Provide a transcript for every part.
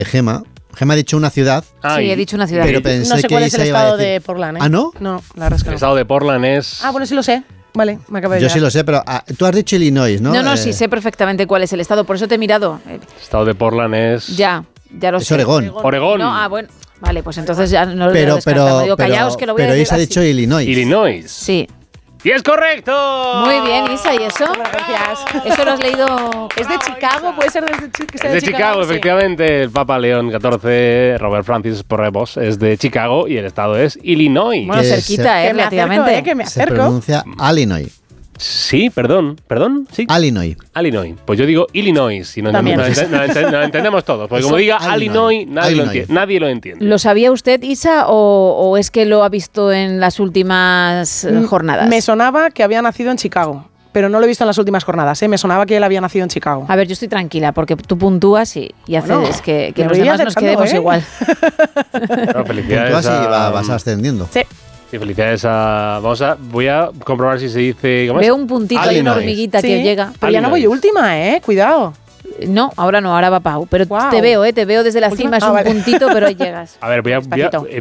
Gema ha dicho una ciudad. Sí, he dicho una ciudad. Pero pensé no sé que cuál es el Isa iba a estado decir- de Portland, ¿eh? ¿Ah, no? No, la verdad es que El no. estado de Portland es... Bueno, sí lo sé. Vale, me acabo de Yo llegar. sí lo sé, pero tú has dicho Illinois, ¿no? No, sí, sé perfectamente cuál es el estado, por eso te he mirado. El estado de Portland es... Ya lo Es sé. Oregón. Oregón. No, bueno. Vale, pues entonces ya no lo Pero, descartamos. Digo, callaos que lo voy a pero decir Isa ha así. dicho Illinois. Illinois. Sí. ¡Y es correcto! Muy bien, Isa, ¿y eso? Gracias. ¿Eso lo has leído? ¿Es de Chicago? ¿Puede ser que sea Es de Chicago, Sí. efectivamente. El Papa León XIV, Robert Francis Porrebos, es de Chicago y el estado es Illinois. Bueno, Que cerquita, Que me acerco, relativamente. que me Se acerco. pronuncia Illinois. Sí, perdón, sí. Illinois. Illinois. Pues yo digo Illinois y no También. entendemos todos. Porque Eso, como diga Illinois. Illinois, nadie lo entiende. ¿Lo sabía usted, Isa, o es que lo ha visto en las últimas jornadas? Me sonaba que había nacido en Chicago, pero no lo he visto en las últimas jornadas. Me sonaba que él había nacido en Chicago. A ver, yo estoy tranquila porque tú puntúas y Bueno, haces que me los voy demás nos acercando, quedemos ¿eh? igual. Bueno, felicidades Puntúas y a... vas ascendiendo. Sí. Sí, felicidades a... Voy a comprobar si se dice... ¿cómo es? Veo un puntito y una Illinois. hormiguita Sí, que llega. Pero ya no voy Illinois. última, Cuidado. No, ahora no, ahora va Pau. Pero Guau. te veo desde la ¿Última? cima, es Ah, un vale. puntito, pero ahí llegas. A ver, voy a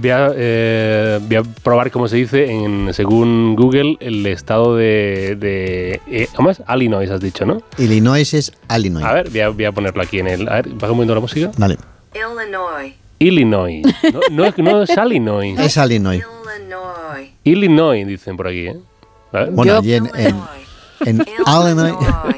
probar cómo se dice según Google el estado de ¿cómo es? Illinois, has dicho, ¿no? Illinois es Illinois. A ver, voy a ponerlo aquí en el... A ver, baja un momento la música. Vale. Illinois. No es Illinois. Es Illinois. Illinois, dicen por aquí, ¿eh? A ver. Bueno, Yo- allí en Illinois.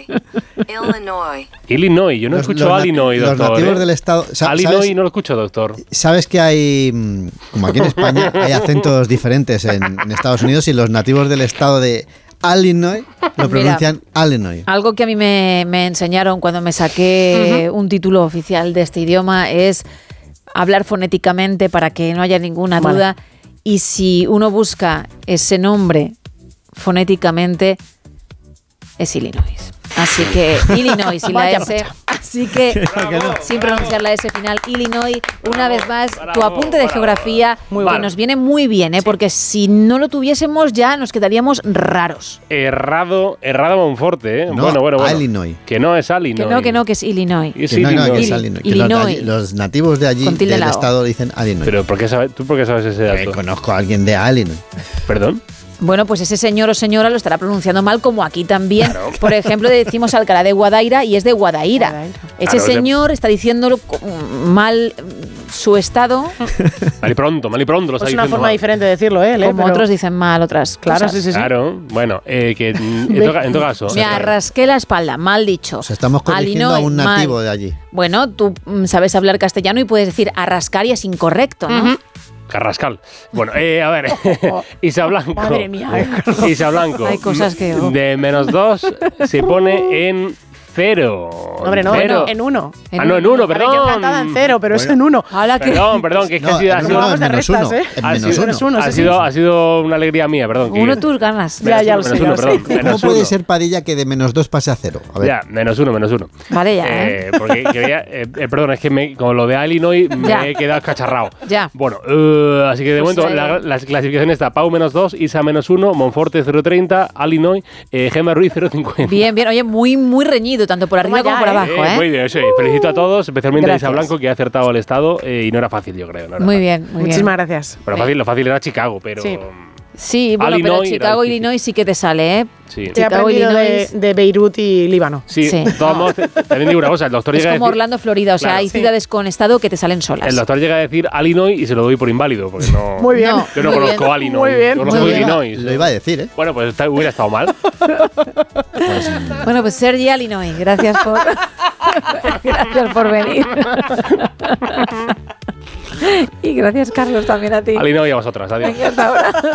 Illinois, yo no escucho Illinois, Los doctor. nativos del estado. Illinois no lo escucho, doctor. ¿Sabes que hay, como aquí en España, hay acentos diferentes en Estados Unidos y los nativos del estado de Illinois lo pronuncian Illinois? Algo que a mí me enseñaron cuando me saqué un título oficial de este idioma es hablar fonéticamente para que no haya ninguna Vale. duda. Y si uno busca ese nombre fonéticamente, es Illinois. Así que Illinois y la Vaya S. racha. Así que sin pronunciar la S final, Illinois, una vez más, tu apunte de geografía, Muy que bueno. nos viene muy bien, porque si no lo tuviésemos ya nos quedaríamos raros. Errado Monforte, ¿eh? No, bueno. Illinois. Que no es Illinois. Que no, que es Illinois. Es Que no, que es Illinois. Illinois. Que los de Illinois. allí- los nativos de allí, Con tilde del en la O. estado, dicen Illinois. Pero ¿tú por qué sabes ese dato? Conozco a alguien de Illinois. ¿Perdón? Bueno, pues ese señor o señora lo estará pronunciando mal, como aquí también. Por ejemplo, decimos Alcalá de Guadaira y es de Guadaira. Guadaira. Ese Claro, señor está diciéndolo mal su estado, Mal y pronto, lo Es está una diciendo forma mal. diferente de decirlo, ¿eh? como otros dicen mal otras Claro, cosas. sí. Claro, bueno, que en todo caso... Me arrasqué la espalda, mal dicho. O sea, estamos corrigiendo a un Illinois, nativo mal. de allí. Bueno, tú sabes hablar castellano y puedes decir arrascar y es incorrecto, ¿no? Carrascal. Bueno, a ver, Isa Blanco. Madre mía. Isa Blanco. Hay cosas que- De -2 se pone en 0. Hombre, no, Cero. en 1. En 1, perdón. Yo encantada en 0, pero es Bueno. en 1. Ahora que Perdón, que es que No, ha sido... en uno, vamos en de menos restas, uno. ¿eh? En Ha menos sido, uno. ha sido una alegría mía, perdón. uno tus ganas. Ya lo sé, ya lo sé. ¿Cómo Menos puede uno. ser, Padilla, que de -2 pase a 0? A ver. Ya, -1. Vale, ya, Porque quería, perdón, es que con lo de Illinois me Ya. he quedado cacharrao. Ya. Bueno, así que de Pues, momento la clasificación está Pau -2, Isa -1, Monforte 0,30, Illinois, Gemma Ruiz 0,50. Bien, oye, muy reñido, tanto por arriba Toma como ya, por abajo, ¿eh? Muy bien, sí. Felicito a todos, especialmente a Isa Gracias. Blanco, que ha acertado el estado y no era fácil, yo creo. No era Muy fácil. bien, muy bien. Muchísimas gracias. Pero lo fácil era Chicago, pero... Sí. Sí, bueno, Illinois pero era Chicago, difícil. Illinois sí que te sale, ¿eh? Sí. He Chicago, aprendido Illinois. de Beirut y Líbano. Sí, Sí. de todos modos, también digo una cosa, el doctor Es llega a como decir... Orlando, Florida, o sea, Claro. hay Sí. ciudades con estado que te salen solas. El doctor llega a decir Illinois y se lo doy por inválido, porque no... Muy bien. No. Yo no Muy conozco bien. Illinois, Muy bien. conozco Muy bien. Illinois. Lo iba a decir, ¿eh? Bueno, pues hubiera estado mal. Bueno, pues Sergi, Illinois, gracias por, gracias por venir. Y gracias, Carlos, también a ti. Illinois y a vosotras, adiós. Venga, hasta ahora.